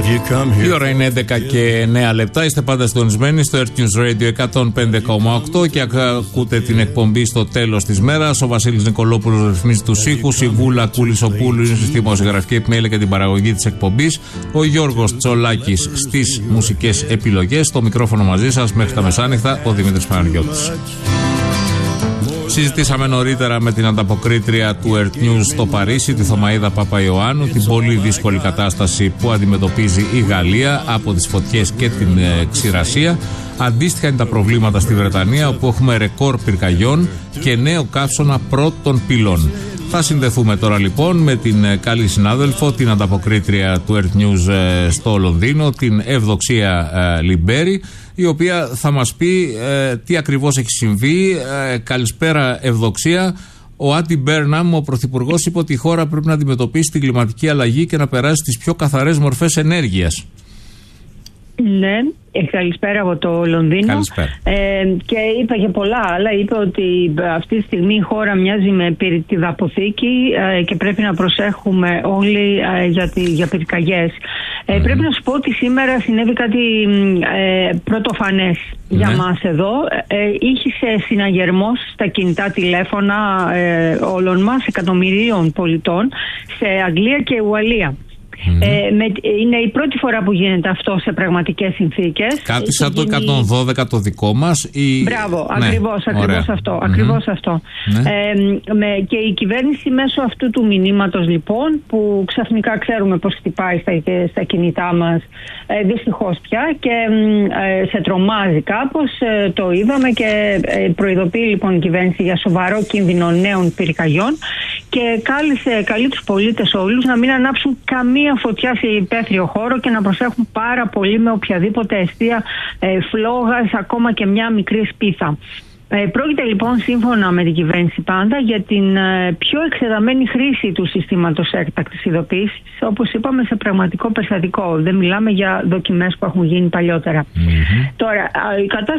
Η ώρα είναι 11 και 9 λεπτά. Είστε πάντα συντονισμένοι στο Earth News Radio 105,8 και ακούτε την εκπομπή στο τέλος της μέρας. Ο Βασίλης Νικολόπουλος ρυθμίζει τους ήχους. Η Βούλα Κούλισοπούλου είναι στη δημοσιογραφική επιμέλεια και την παραγωγή της εκπομπής. Ο Γιώργος Τσολάκης στις μουσικές επιλογές. Στο μικρόφωνο μαζί σας μέχρι τα μεσάνυχτα ο Δημήτρης Παναγιώτης. Συζητήσαμε νωρίτερα με την ανταποκρίτρια του Earth News στο Παρίσι, τη Θωμαΐδα Παπαϊωάννου, την πολύ δύσκολη κατάσταση που αντιμετωπίζει η Γαλλία από τις φωτιές και την ξηρασία. Αντίστοιχα είναι τα προβλήματα στη Βρετανία, όπου έχουμε ρεκόρ πυρκαγιών και νέο καύσωνα πρώτων πυλών. Θα συνδεθούμε τώρα λοιπόν με την καλή συνάδελφο, την ανταποκρίτρια του Earth News στο Λονδίνο, την Ευδοξία Λιμπέρη, η οποία θα μας πει τι ακριβώς έχει συμβεί. Καλησπέρα Ευδοξία. Ο Άντι Μπέρναμ, ο πρωθυπουργός, είπε ότι η χώρα πρέπει να αντιμετωπίσει την κλιματική αλλαγή και να περάσει στις πιο καθαρές μορφές ενέργειας. Ναι, καλησπέρα από το Λονδίνο. Καλησπέρα. Και είπε και πολλά άλλα. Είπε ότι αυτή τη στιγμή η χώρα μοιάζει με πυρητιδαποθήκη και πρέπει να προσέχουμε όλοι για πυρκαγιές. Πρέπει να σου πω ότι σήμερα συνέβη κάτι πρωτοφανές για μας εδώ. Είχε συναγερμός στα κινητά τηλέφωνα όλων μας, εκατομμυρίων πολιτών, σε Αγγλία και Ουαλία. Είναι η πρώτη φορά που γίνεται αυτό σε πραγματικές συνθήκες. Κάτι σαν το 112 το δικό μας. Μπράβο, ακριβώς αυτό. Ναι. Και η κυβέρνηση μέσω αυτού του μηνύματος λοιπόν, που ξαφνικά ξέρουμε πως χτυπάει στα κινητά μας, δυστυχώς πια, και σε τρομάζει κάπως, το είδαμε, και προειδοποιεί λοιπόν η κυβέρνηση για σοβαρό κίνδυνο νέων πυρκαγιών και καλεί τους πολίτες όλους να μην ανάψουν καμία φωτιά σε υπαίθριο χώρο και να προσέχουν πάρα πολύ με οποιαδήποτε αιστεία φλόγας, ακόμα και μια μικρή σπίθα. Πρόκειται λοιπόν, σύμφωνα με την κυβέρνηση πάντα, για την πιο εξεδαμένη χρήση του συστήματος έκτακτης ειδοποίησης, όπως είπαμε, σε πραγματικό περιστατικό. Δεν μιλάμε για δοκιμές που έχουν γίνει παλιότερα. Τώρα, η κατάσταση